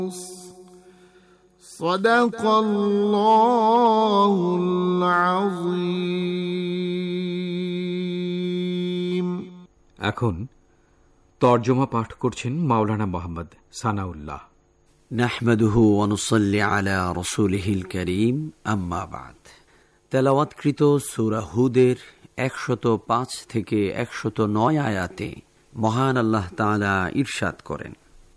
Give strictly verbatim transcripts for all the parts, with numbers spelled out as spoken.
সাদাকাল্লাহুল আযীম। এখন তরজমা পাঠ করছেন মাওলানা মোহাম্মদ সানাউল্লাহ। নাহমাদুহু ওয়া নুসাল্লি আলা রাসূলিহিল কারীম, আম্মা বাদ। তেলাওয়াতকৃত সূরা হুদের একশত পাঁচ থেকে একশত নয় আয়াতে মহান আল্লাহ তাআলা ইরশাদ করেন,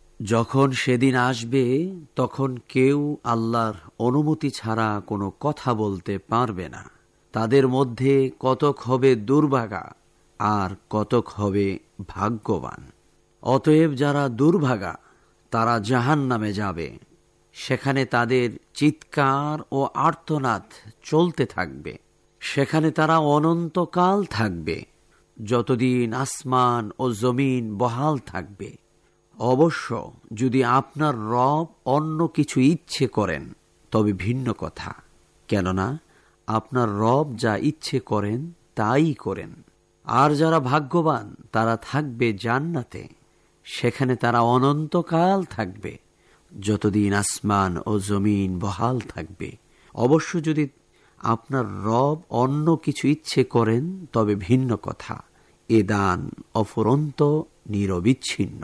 যখন সেদিন আসবে তখন কেউ আল্লাহর অনুমতি ছাড়া কোনো কথা বলতে পারবে না। তাদের মধ্যে কতক হবে দুর্ভাগা আর কতক হবে ভাগ্যবান। অতএব যারা দুর্ভাগা তারা জাহান্নামে যাবে, সেখানে তাদের চিৎকার ও আর্তনাদ চলতে থাকবে, সেখানে তারা অনন্তকাল থাকবে, যতদিন আসমান ও জমিন বহাল থাকবে। অবশ্য যদি আপনার রব অন্য কিছু ইচ্ছে করেন তবে ভিন্ন কথা, কেননা আপনার রব যা ইচ্ছে করেন তাই করেন। আর যারা ভাগ্যবান তারা থাকবে জান্নাতে, সেখানে তারা অনন্তকাল থাকবে, যতদিন আসমান ও জমিন বহাল থাকবে। অবশ্য যদি আপনার রব অন্য কিছু ইচ্ছে করেন তবে ভিন্ন কথা, এ দান অফুরন্ত নিরবিচ্ছিন্ন।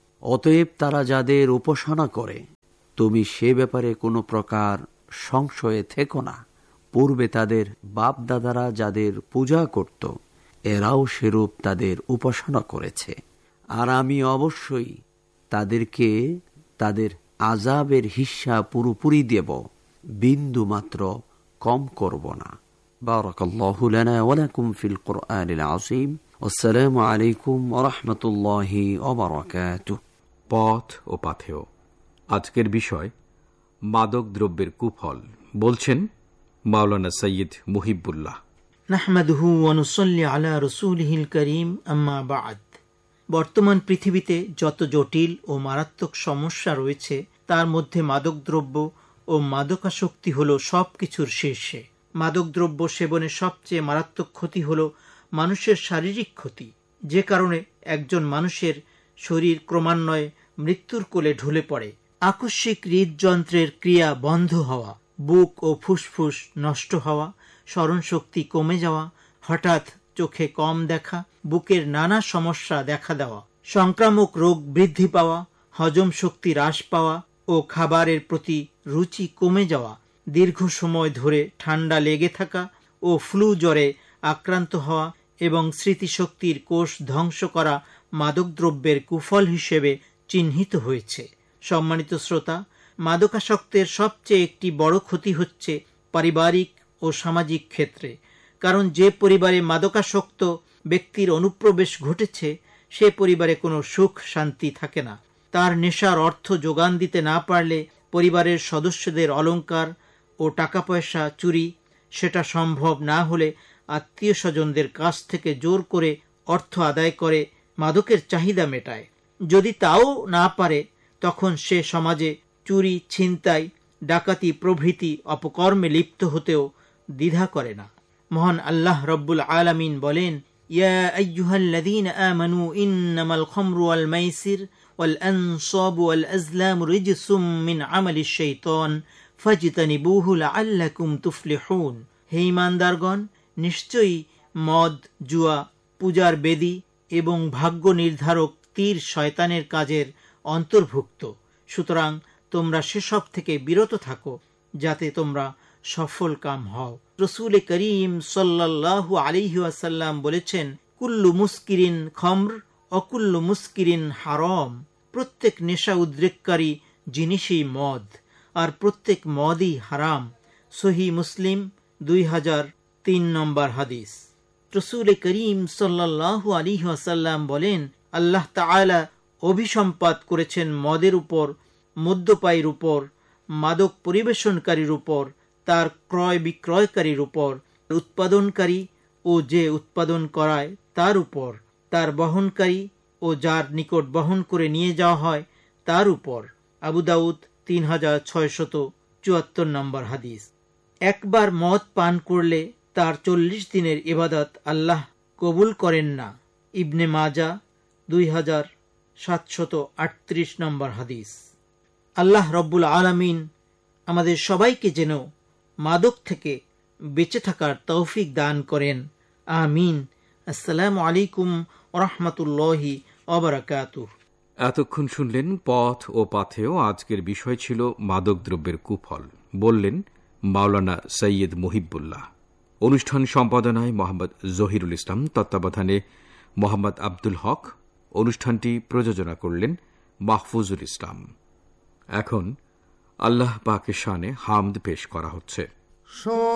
অতএব তারা যাদের উপাসনা করে তুমি সে ব্যাপারে কোনো প্রকার সংশয়ে থেকো না। পূর্বে তাদের বাপ দাদারা যাদের পূজা করত এরাও সেরূপ তাদের উপাসনা করেছে, আর আমি অবশ্যই তাদেরকে তাদের আযাবের হিস্সা পুরোপুরি দেব, বিন্দু মাত্র কম করব না। বারাকাল্লাহু লানা ওয়া লাকুম ফিল কুরআনিল আযীম। আসসালামু আলাইকুম ওয়া রাহমাতুল্লাহি ওয়া বারাকাতুহু। পথ ও পাথেয়। আজকের বিষয় মাদক দ্রব্যের কুফল। বলছেন মাওলানা সৈয়দ মুহিবুল্লাহ। নাহমাদুহু ওয়া নুসাল্লি আলা রাসূলিহিল কারীম, আম্মা বা'দ। বর্তমান পৃথিবীতে যত জটিল ও মারাত্মক সমস্যা রয়েছে তার মধ্যে মাদকদ্রব্য ও মাদকাসক্তি হল সব কিছুর শীর্ষে। মাদকদ্রব্য সেবনে সবচেয়ে মারাত্মক ক্ষতি হল মানুষের শারীরিক ক্ষতি, যে কারণে একজন মানুষের শরীর ক্রমান্বয়ে মৃত্যুর কোলে ঢলে পড়ে। আকস্মিক হৃদযন্ত্রের ক্রিয়া বন্ধ হওয়া, বুক ও ফুসফুস নষ্ট হওয়া, স্মরণশক্তি কমে যাওয়া, হঠাৎ চোখে কম দেখা, বুকের নানা সমস্যা দেখা দেওয়া, সংক্রামক রোগ বৃদ্ধি পাওয়া, হজম শক্তি হ্রাস পাওয়া ও খাবারের প্রতি রুচি কমে যাওয়া, দীর্ঘ সময় ধরে ঠান্ডা লেগে থাকা ও ফ্লু জ্বরে আক্রান্ত হওয়া এবং স্মৃতিশক্তির কোষ ধ্বংস করা মাদকদ্রব্যের কুফল হিসেবে চিহ্নিত হয়েছে। সম্মানিত শ্রোতা, মাদকাসক্তের সবচেয়ে একটি বড় ক্ষতি হচ্ছে পারিবারিক ও সামাজিক ক্ষেত্রে। কারণ যে পরিবারে মাদকাসক্ত ব্যক্তির অনুপ্রবেশ ঘটেছে সে পরিবারে কোনো সুখ শান্তি থাকে না। তার নেশার অর্থ যোগান দিতে না পারলে পরিবারের সদস্যদের অলংকার ও টাকা পয়সা চুরি, সেটা সম্ভব না হলে আত্মীয় স্বজনদের কাছ থেকে জোর করে অর্থ আদায় করে মাদকের চাহিদা মেটায়। যদি তাও না পারে তখন সে সমাজে চুরি, ছিনতাই, ডাকাতি প্রভৃতি অপকর্মে লিপ্ত হতেও দ্বিধা করে না। মহান আল্লাহ রব্বুল আলামিন বলেন, ইয়া আইয়ুহাল্লাযীনা আমানু ইন্নামাল খামরু ওয়াল মাইসির ওয়াল আনসাবু ওয়াল আজলামু রিজসুম মিন আমালিশ শাইতান ফাজতানিবুহু লাআল্লাকুম তুফলিহুন। হে ঈমানদারগণ, নিশ্চয়ই মদ, জুয়া, পূজার বেদী এবং ভাগ্য নির্ধারক তীর শয়তানের কাজের অন্তর্ভুক্ত। সুতরাং তোমরা সেসব থেকে বিরত থাকো যাতে তোমরা সফল কাম হও। রাসূল করিম সাল্লাল্লাহু আলাইহি ওয়াসাল্লাম বলেছেন, কুল্লু মুস্কিরিন খামর ও কুল্লু মুস্কিরিন হারাম। প্রত্যেক নেশা উদ্রেককারী জিনিসই মদ, আর প্রত্যেক মদই হারাম। সহিহ মুসলিম দুই হাজার তিন নম্বর হাদিস। রাসূল করিম সাল্লাল্লাহু আলাইহি ওয়াসাল্লাম বলেন, আল্লাহ তাআলা অভিসম্পাত করেছেন মদের উপর, মদ্যপায়ীর উপর, মাদক পরিবেশনকারীর উপর, তার ক্রয় বিক্রয়কারীর উপর, উৎপাদনকারী ও যে উৎপাদন করায় তার উপর, তার বহনকারী ও যার নিকট বহন করে নিয়ে যাওয়া হয় তার উপর। আবু দাউদ তিন হাজার ছয়শত চুয়াত্তর নম্বর হাদিস। একবার মদ পান করলে তার চল্লিশ দিনের ইবাদত আল্লাহ কবুল করেন না। ইবনে মাজা দুই হাজার সাতশত আটত্রিশ নম্বর হাদিস। আল্লাহ রব্বুল আলামিন আমাদের সবাইকে যেন মাদক থেকে বেঁচে থাকার তৌফিক দান করেন। আমিন। আসসালামু আলাইকুম ওয়া রাহমাতুল্লাহি ওয়া বারাকাতুহু। এতক্ষণ শুনলেন পথ ও পাথেয়। আজকের বিষয় ছিল মাদক দ্রব্যের কুফল। বললেন মাওলানা সৈয়দ মুহিবুল্লাহ। অনুষ্ঠান সম্পাদনায় মোহাম্মদ জহিরুল ইসলাম, তত্ত্বাবধানে মোহাম্মদ আব্দুল হক। অনুষ্ঠানটি প্রযোজনা করলেন মাহফুজুল ইসলাম। এখন আল্লাহ পাকের শানে হামদ পেশ করা হচ্ছে।